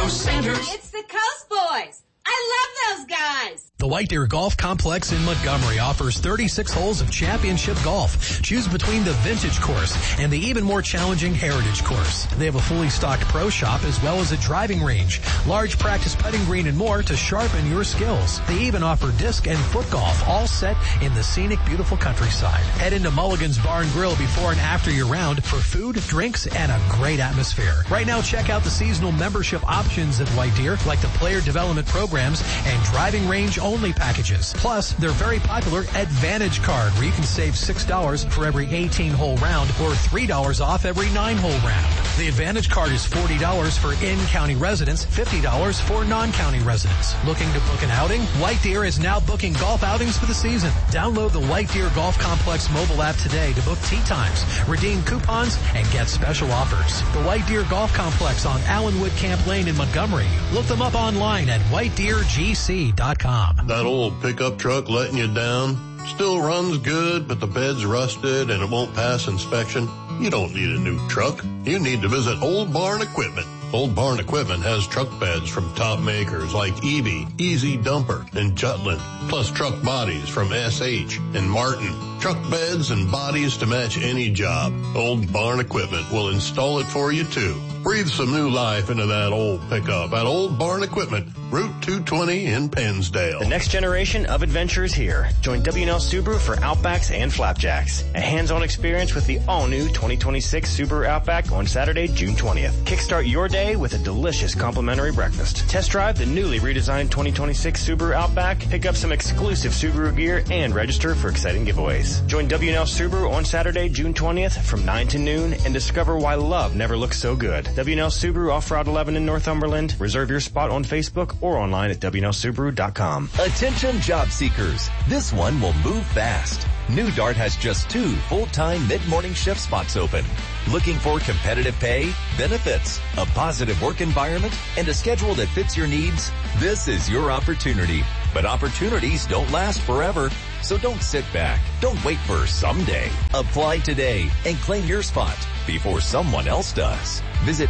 Coast Center. It's the Coast Boys. I love those guys. The White Deer Golf Complex in Montgomery offers 36 holes of championship golf. Choose between the vintage course and the even more challenging heritage course. They have a fully stocked pro shop as well as a driving range, large practice putting green, and more to sharpen your skills. They even offer disc and foot golf, all set in the scenic, beautiful countryside. Head into Mulligan's Bar and Grill before and after your round for food, drinks, and a great atmosphere. Right now, check out the seasonal membership options at White Deer, like the player development programs and driving range only packages. Plus, their very popular Advantage card, where you can save $6 for every 18-hole round or $3 off every 9-hole round. The Advantage card is $40 for in-county residents, $50 for non-county residents. Looking to book an outing? White Deer is now booking golf outings for the season. Download the White Deer Golf Complex mobile app today to book tee times, redeem coupons, and get special offers. The White Deer Golf Complex on Allenwood Camp Lane in Montgomery. Look them up online at whitedeergc.com. That old pickup truck letting you down? Still runs good, but the bed's rusted and it won't pass inspection? You don't need a new truck. You need to visit Old Barn Equipment. Old Barn Equipment has truck beds from top makers like Evie, Easy Dumper, and Jutland, plus truck bodies from SH and Martin. Truck beds and bodies to match any job. Old Barn Equipment will install it for you too. Breathe some new life into that old pickup at Old Barn Equipment, Route 220 in Pennsdale. The next generation of adventure is here. Join W&L Subaru for Outbacks and Flapjacks. A hands-on experience with the all-new 2026 Subaru Outback on Saturday, June 20th. Kickstart your day with a delicious complimentary breakfast. Test drive the newly redesigned 2026 Subaru Outback, pick up some exclusive Subaru gear, and register for exciting giveaways. Join W&L Subaru on Saturday, June 20th from 9 to noon and discover why love never looks so good. W&L Subaru off Route 11 in Northumberland. Reserve your spot on Facebook or online at WNLSubaru.com. Attention job seekers. This one will move fast. New Dart has just 2 full-time mid-morning shift spots open. Looking for competitive pay, benefits, a positive work environment, and a schedule that fits your needs? This is your opportunity. But opportunities don't last forever, so don't sit back. Don't wait for someday. Apply today and claim your spot before someone else does. Visit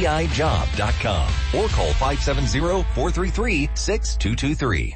PDIjob.com or call 570-433-6223.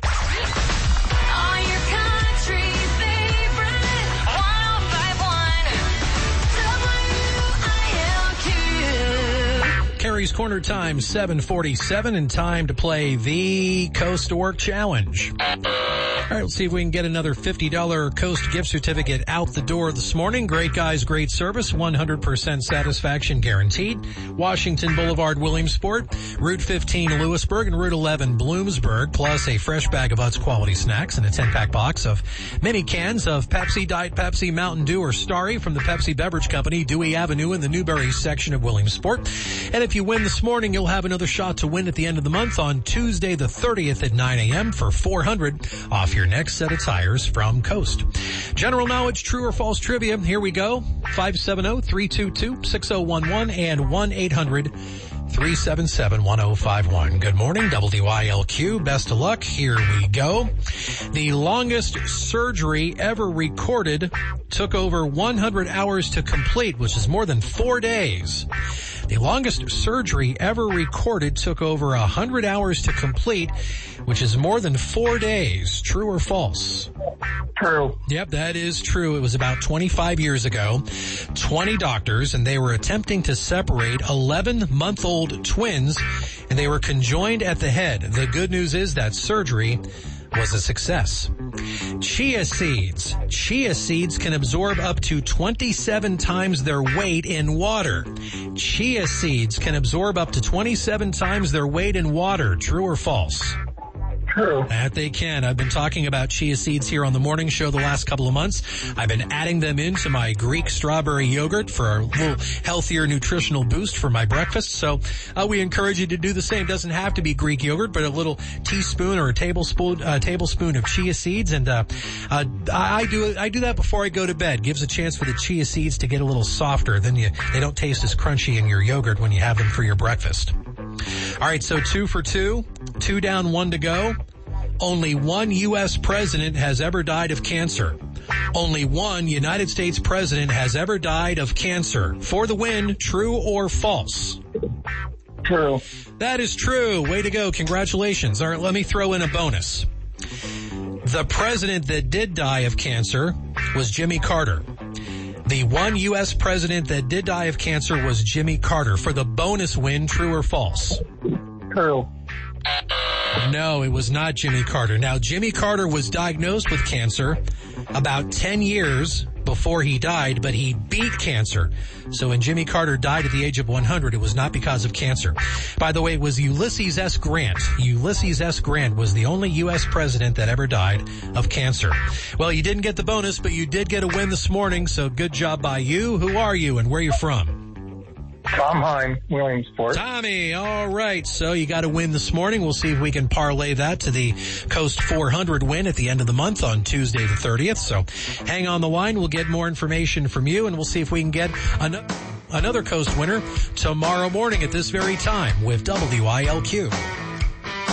Carrie's Corner time, 7:47, and time to play the Coast to Work Challenge. All right, let's see if we can get another $50 Coast gift certificate out the door this morning. Great guys, great service, 100% satisfaction guaranteed. Washington Boulevard, Williamsport, Route 15, Lewisburg, and Route 11, Bloomsburg, plus a fresh bag of Utz quality snacks and a 10-pack box of mini cans of Pepsi, Diet Pepsi, Mountain Dew, or Starry from the Pepsi Beverage Company, Dewey Avenue in the Newberry section of Williamsport. And if you win this morning, you'll have another shot to win at the end of the month on Tuesday the 30th at 9 a.m. for $400 off your next set of tires from Coast. General knowledge, true or false trivia. Here we go. 570-322-6011 and 1-800-377-1051. Good morning, WILQ. Best of luck. Here we go. The longest surgery ever recorded took over 100 hours to complete, which is more than 4 days. The longest surgery ever recorded took over 100 hours to complete, which is more than 4 days. True or false? True. Yep, that is true. It was about 25 years ago. 20 doctors, and they were attempting to separate 11-month-old twins, and they were conjoined at the head. The good news is that surgery was a success. Chia seeds. Chia seeds can absorb up to 27 times their weight in water. Chia seeds can absorb up to 27 times their weight in water. True or false? True. That they can. I've been talking about chia seeds here on the morning show the last couple of months. I've been adding them into my Greek strawberry yogurt for a little healthier nutritional boost for my breakfast. So we encourage you to do the same. Doesn't have to be Greek yogurt, but a little teaspoon or a tablespoon of chia seeds. And I do that before I go to bed. Gives a chance for the chia seeds to get a little softer. Then they don't taste as crunchy in your yogurt when you have them for your breakfast. All right, so 2 for 2. 2 down, 1 to go. Only one U.S. president has ever died of cancer. Only one United States president has ever died of cancer. For the win, true or false? True. That is true. Way to go. Congratulations. All right, let me throw in a bonus. The president that did die of cancer was Jimmy Carter. The one U.S. president that did die of cancer was Jimmy Carter. For the bonus win, true or false? True. No, it was not Jimmy Carter. Now, Jimmy Carter was diagnosed with cancer about 10 years before he died, but he beat cancer. So when Jimmy Carter died at the age of 100, it was not because of cancer. By the way, it was Ulysses S. Grant. Ulysses S. Grant was the only U.S. president that ever died of cancer. Well, you didn't get the bonus, but you did get a win this morning, so good job by you. Who are you and where are you from? Tom Hine, Williamsport. Tommy, all right. So you got a win this morning. We'll see if we can parlay that to the Coast 400 win at the end of the month on Tuesday the 30th. So hang on the line. We'll get more information from you, and we'll see if we can get another Coast winner tomorrow morning at this very time with WILQ.